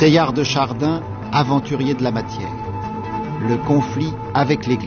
Teilhard de Chardin, aventurier de la matière. Le conflit avec l'Église.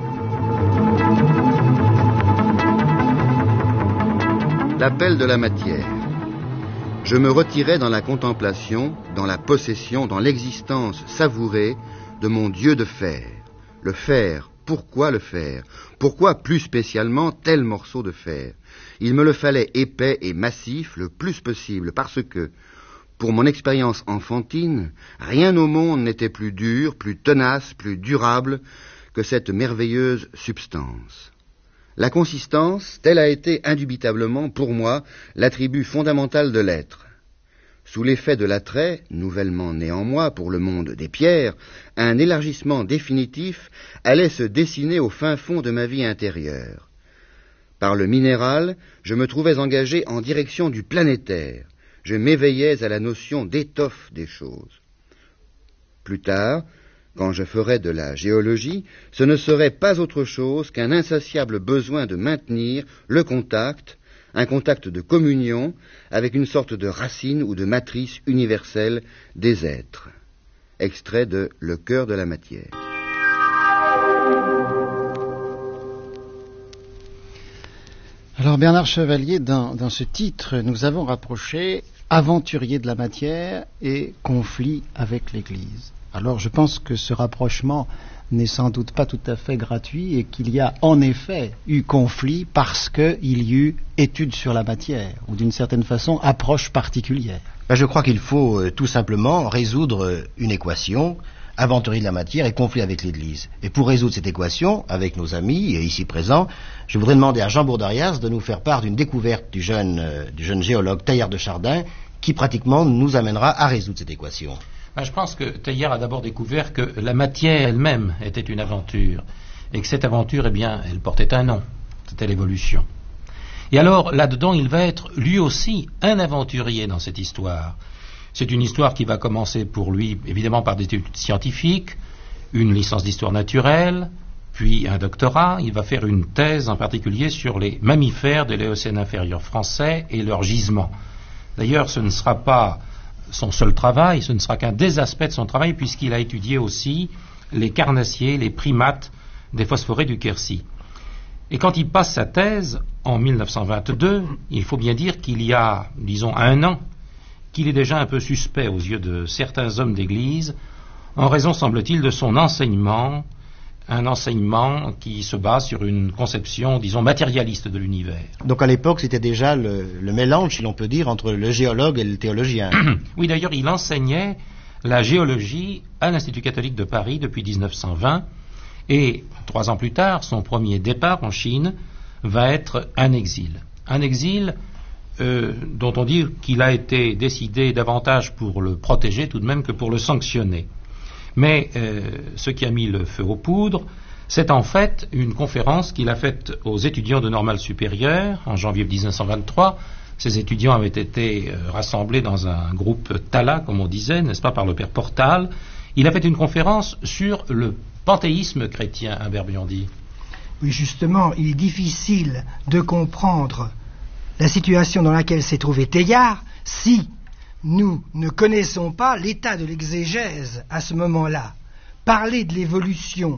L'appel de la matière. Je me retirais dans la contemplation, dans la possession, dans l'existence savourée de mon Dieu de fer. Le fer, pourquoi le fer? Pourquoi plus spécialement tel morceau de fer? Il me le fallait épais et massif le plus possible, parce que, pour mon expérience enfantine, rien au monde n'était plus dur, plus tenace, plus durable que cette merveilleuse substance. La consistance, telle a été indubitablement, pour moi, l'attribut fondamental de l'être. Sous l'effet de l'attrait, nouvellement né en moi pour le monde des pierres, un élargissement définitif allait se dessiner au fin fond de ma vie intérieure. Par le minéral, je me trouvais engagé en direction du planétaire. Je m'éveillais à la notion d'étoffe des choses. Plus tard, quand je ferais de la géologie, ce ne serait pas autre chose qu'un insatiable besoin de maintenir le contact, un contact de communion avec une sorte de racine ou de matrice universelle des êtres. Extrait de Le cœur de la matière. Alors Bernard Chevalier, dans ce titre, nous avons rapproché aventurier de la matière et conflit avec l'Église. Alors je pense que ce rapprochement n'est sans doute pas tout à fait gratuit et qu'il y a en effet eu conflit parce qu'il y eut étude sur la matière, ou d'une certaine façon approche particulière. Je crois qu'il faut tout simplement résoudre une équation, aventurier de la matière et conflit avec l'Église. Et pour résoudre cette équation, avec nos amis ici présents, je voudrais demander à Jean Bourdarias de nous faire part d'une découverte du jeune géologue Teilhard de Chardin qui pratiquement nous amènera à résoudre cette équation. Je pense que Teilhard a d'abord découvert que la matière elle-même était une aventure, et que cette aventure, elle portait un nom, c'était l'évolution. Et alors, là-dedans, il va être lui aussi un aventurier dans cette histoire. C'est une histoire qui va commencer pour lui, évidemment, par des études scientifiques, une licence d'histoire naturelle, puis un doctorat. Il va faire une thèse en particulier sur les mammifères de l'Éocène inférieur français et leurs gisements. D'ailleurs, ce ne sera pas son seul travail, ce ne sera qu'un des aspects de son travail, puisqu'il a étudié aussi les carnassiers, les primates des phosphorés du Quercy. Et quand il passe sa thèse, en 1922, il faut bien dire qu'il y a, disons, 1 an, qu'il est déjà un peu suspect aux yeux de certains hommes d'Église, en raison, semble-t-il, de son enseignement, un enseignement qui se base sur une conception, disons, matérialiste de l'univers. Donc à l'époque, c'était déjà le mélange, si l'on peut dire, entre le géologue et le théologien. Oui, d'ailleurs, il enseignait la géologie à l'Institut catholique de Paris depuis 1920, et 3 ans plus tard, son premier départ en Chine va être un exil. Un exil dont on dit qu'il a été décidé davantage pour le protéger tout de même que pour le sanctionner. Mais ce qui a mis le feu aux poudres, c'est en fait une conférence qu'il a faite aux étudiants de Normale Supérieure en janvier 1923. Ces étudiants avaient été rassemblés dans un groupe Tala, comme on disait, n'est-ce pas, par le père Portal. Il a fait une conférence sur le panthéisme chrétien, Humbert Biondi. Oui, justement, il est difficile de comprendre la situation dans laquelle s'est trouvé Teilhard si nous ne connaissons pas l'état de l'exégèse à ce moment-là. Parler de l'évolution,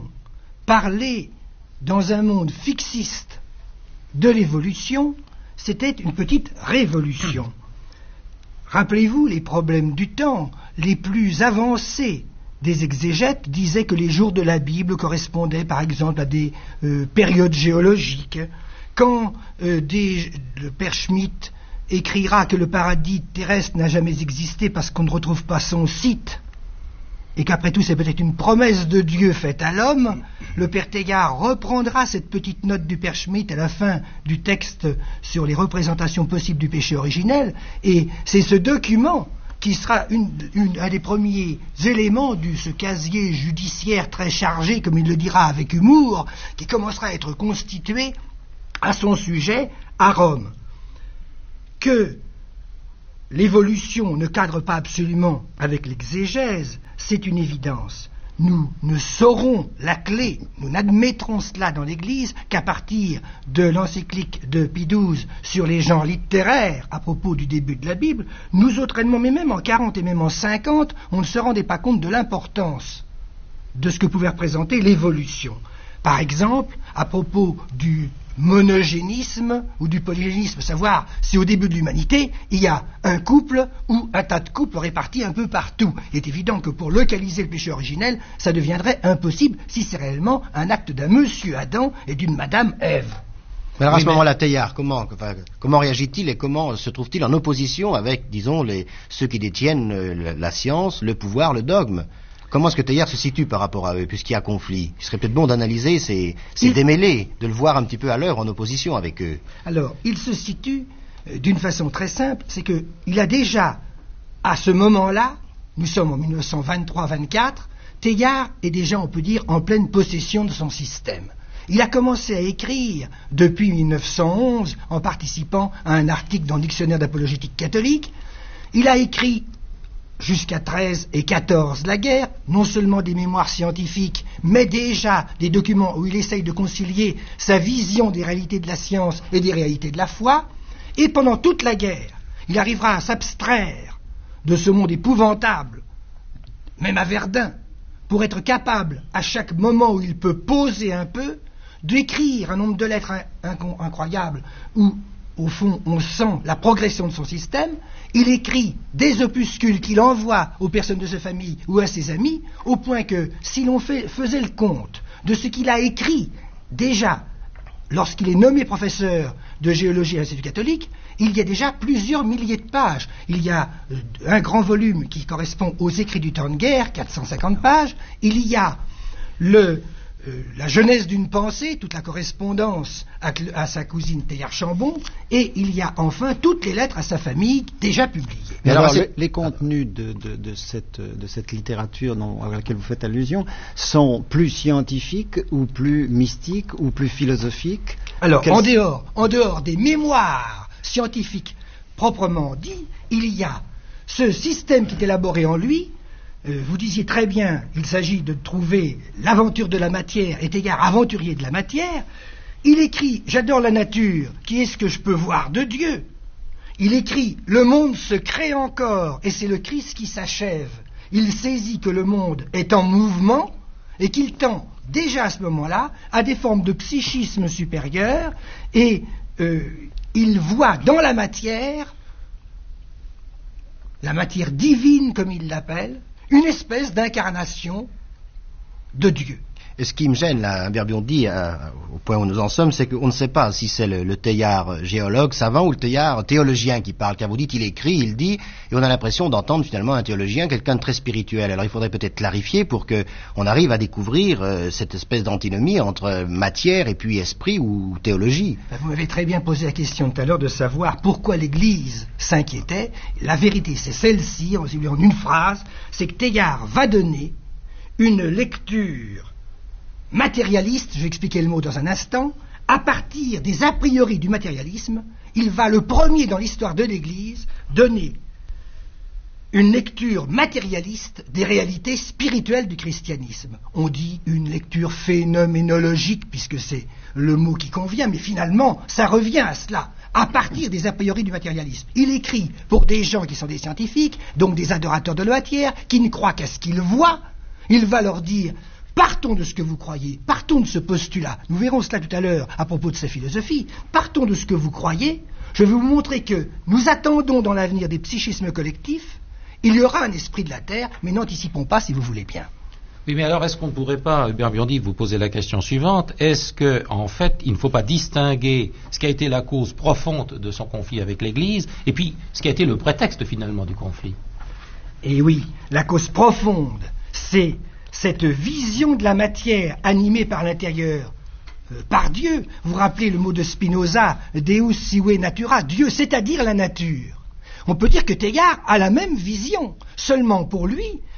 parler dans un monde fixiste de l'évolution, c'était une petite révolution. Rappelez-vous les problèmes du temps, les plus avancés des exégètes disaient que les jours de la Bible correspondaient par exemple à des périodes géologiques. Quand le père Schmitt écrira que le paradis terrestre n'a jamais existé parce qu'on ne retrouve pas son site, et qu'après tout c'est peut-être une promesse de Dieu faite à l'homme, le père Teilhard reprendra cette petite note du père Schmitt à la fin du texte sur les représentations possibles du péché originel, et c'est ce document qui sera un des premiers éléments de ce casier judiciaire très chargé, comme il le dira avec humour, qui commencera à être constitué à son sujet à Rome. Que l'évolution ne cadre pas absolument avec l'exégèse, c'est une évidence. nous ne saurons la clé, nous n'admettrons cela dans l'Église qu'à partir de l'encyclique de Pie XII sur les genres littéraires à propos du début de la Bible. Nous autrement, mais même en 40 et même en 50, on ne se rendait pas compte de l'importance de ce que pouvait représenter l'évolution. Par exemple, à propos du monogénisme ou du polygénisme, savoir si au début de l'humanité, il y a un couple ou un tas de couples répartis un peu partout. Il est évident que pour localiser le péché originel, ça deviendrait impossible si c'est réellement un acte d'un monsieur Adam et d'une madame Ève. Mais alors à ce moment-là, Teilhard, comment réagit-il et comment se trouve-t-il en opposition avec, disons, ceux qui détiennent la science, le pouvoir, le dogme? Comment est-ce que Teilhard se situe par rapport à eux, puisqu'il y a conflit? Il serait peut-être bon d'analyser ces démêlés, de le voir un petit peu à l'heure en opposition avec eux. Alors, il se situe d'une façon très simple, c'est qu'il a déjà, à ce moment-là, nous sommes en 1923-24, Teilhard est déjà, on peut dire, en pleine possession de son système. Il a commencé à écrire depuis 1911 en participant à un article dans le Dictionnaire d'apologétique catholique. Il a écrit jusqu'à 13 et 14 la guerre, non seulement des mémoires scientifiques, mais déjà des documents où il essaye de concilier sa vision des réalités de la science et des réalités de la foi. Et pendant toute la guerre, il arrivera à s'abstraire de ce monde épouvantable, même à Verdun, pour être capable, à chaque moment où il peut poser un peu, d'écrire un nombre de lettres incroyables où, au fond, on sent la progression de son système. Il écrit des opuscules qu'il envoie aux personnes de sa famille ou à ses amis, au point que, si l'on faisait le compte de ce qu'il a écrit déjà lorsqu'il est nommé professeur de géologie à l'Institut catholique, il y a déjà plusieurs milliers de pages. Il y a un grand volume qui correspond aux écrits du temps de guerre, 450 pages. Il y a la genèse d'une pensée, toute la correspondance à sa cousine Teilhard Chambon, et il y a enfin toutes les lettres à sa famille déjà publiées. Mais alors les contenus de cette littérature à laquelle vous faites allusion sont plus scientifiques ou plus mystiques ou plus philosophiques? Alors, en dehors des mémoires scientifiques proprement dit, il y a ce système qui est élaboré en lui. Vous disiez très bien, il s'agit de trouver l'aventure de la matière, et Teilhard aventurier de la matière. Il écrit « J'adore la nature, qui est ce que je peux voir de Dieu ?» Il écrit « Le monde se crée encore, et c'est le Christ qui s'achève. » Il saisit que le monde est en mouvement, et qu'il tend, déjà à ce moment-là, à des formes de psychisme supérieur, et il voit dans la matière divine, comme il l'appelle, une espèce d'incarnation de Dieu. Et ce qui me gêne, là, Berbion dit, au point où nous en sommes, c'est qu'on ne sait pas si c'est le Teilhard géologue, savant, ou le Teilhard théologien qui parle. Car vous dites, il écrit, il dit, et on a l'impression d'entendre finalement un théologien, quelqu'un de très spirituel. Alors il faudrait peut-être clarifier pour qu'on arrive à découvrir cette espèce d'antinomie entre matière et puis esprit ou théologie. Vous m'avez très bien posé la question tout à l'heure de savoir pourquoi l'Église s'inquiétait. La vérité, c'est celle-ci, en une phrase, c'est que Teilhard va donner une lecture matérialiste, je vais expliquer le mot dans un instant. À partir des a priori du matérialisme, il va le premier dans l'histoire de l'Église donner une lecture matérialiste des réalités spirituelles du christianisme. On dit une lecture phénoménologique, puisque c'est le mot qui convient, mais finalement, ça revient à cela, à partir des a priori du matérialisme. Il écrit pour des gens qui sont des scientifiques, donc des adorateurs de la matière, qui ne croient qu'à ce qu'ils voient. Il va leur dire: partons de ce que vous croyez, partons de ce postulat. Nous verrons cela tout à l'heure à propos de sa philosophie. Partons de ce que vous croyez. Je vais vous montrer que nous attendons dans l'avenir des psychismes collectifs. Il y aura un esprit de la Terre, mais n'anticipons pas si vous voulez bien. Oui, mais alors est-ce qu'on ne pourrait pas, Hubert Biondi, vous poser la question suivante? Est-ce que, en fait, il ne faut pas distinguer ce qui a été la cause profonde de son conflit avec l'Église et puis ce qui a été le prétexte finalement du conflit? Et oui, la cause profonde, c'est cette vision de la matière animée par l'intérieur, par Dieu. Vous vous rappelez le mot de Spinoza, Deus sive natura, Dieu, c'est-à-dire la nature. On peut dire que Teilhard a la même vision, seulement pour lui,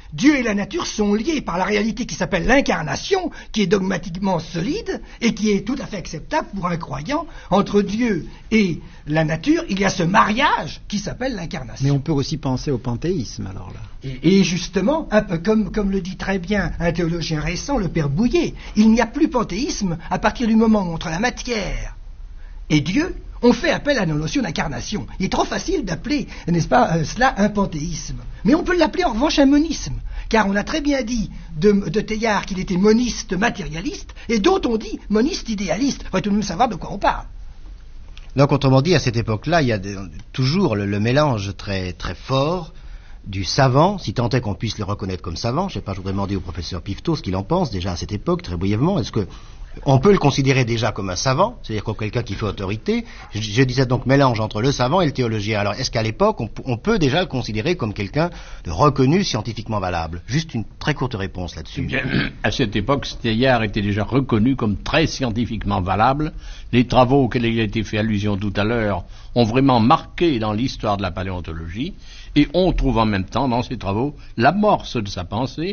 Dieu et la nature sont liés par la réalité qui s'appelle l'incarnation, qui est dogmatiquement solide et qui est tout à fait acceptable pour un croyant. Entre Dieu et la nature, il y a ce mariage qui s'appelle l'incarnation. Mais on peut aussi penser au panthéisme, alors là. Et justement, un peu comme le dit très bien un théologien récent, le père Bouillet, il n'y a plus panthéisme à partir du moment où, entre la matière et Dieu, on fait appel à la notion d'incarnation. Il est trop facile d'appeler, n'est-ce pas, cela un panthéisme. Mais on peut l'appeler en revanche un monisme, car on a très bien dit de Teilhard qu'il était moniste matérialiste, et d'autres ont dit moniste idéaliste. Il faut tout de même savoir de quoi on parle. Donc, autrement dit, à cette époque-là, il y a toujours le mélange très, très fort du savant, si tant est qu'on puisse le reconnaître comme savant. Je voudrais demander au professeur Pifteau ce qu'il en pense, déjà à cette époque, très brièvement. Est-ce que on peut le considérer déjà comme un savant, c'est-à-dire comme quelqu'un qui fait autorité? Je disais donc mélange entre le savant et le théologien. Alors, est-ce qu'à l'époque, on peut déjà le considérer comme quelqu'un de reconnu scientifiquement valable? Juste une très courte réponse là-dessus. Bien, à cette époque, Teilhard était déjà reconnu comme très scientifiquement valable. Les travaux auxquels il a été fait allusion tout à l'heure ont vraiment marqué dans l'histoire de la paléontologie, et on trouve en même temps dans ces travaux l'amorce de sa pensée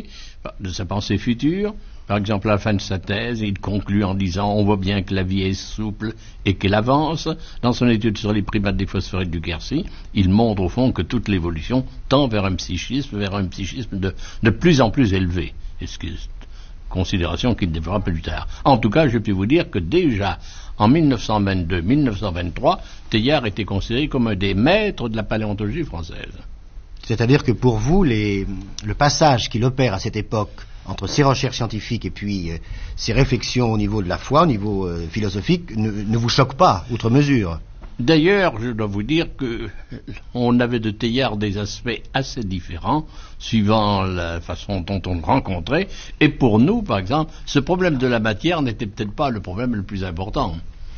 future. Par exemple, à la fin de sa thèse, il conclut en disant « On voit bien que la vie est souple et qu'elle avance ». Dans son étude sur les primates des phosphorites du Quercy, il montre au fond que toute l'évolution tend vers un psychisme de plus en plus élevé. Et ce qui est considération qu'il développera plus tard. En tout cas, je peux vous dire que déjà en 1922-1923, Teilhard était considéré comme un des maîtres de la paléontologie française. C'est-à-dire que pour vous, le passage qu'il opère à cette époque entre ses recherches scientifiques et puis ses réflexions au niveau de la foi, au niveau philosophique, ne vous choque pas, outre mesure? D'ailleurs, je dois vous dire que on avait de Teilhard des aspects assez différents, suivant la façon dont on le rencontrait, et pour nous, par exemple, ce problème de la matière n'était peut-être pas le problème le plus important.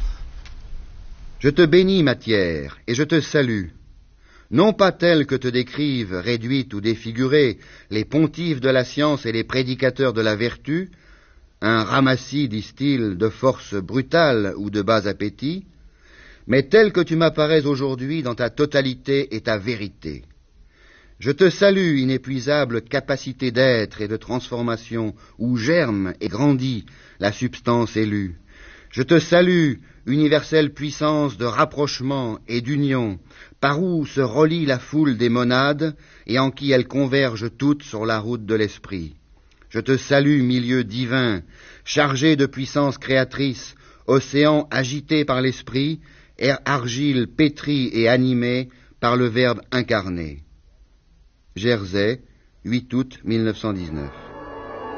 Je te bénis, matière, et je te salue. Non pas telle que te décrivent, réduite ou défigurée, les pontifes de la science et les prédicateurs de la vertu, un ramassis, disent-ils, de force brutale ou de bas appétit, mais telle que tu m'apparais aujourd'hui dans ta totalité et ta vérité. Je te salue, inépuisable capacité d'être et de transformation, où germe et grandit la substance élue. Je te salue, universelle puissance de rapprochement et d'union, par où se relie la foule des monades et en qui elles convergent toutes sur la route de l'esprit. Je te salue, milieu divin, chargé de puissance créatrice, océan agité par l'esprit, argile pétrie et animée par le Verbe incarné. Jersey, 8 août 1919.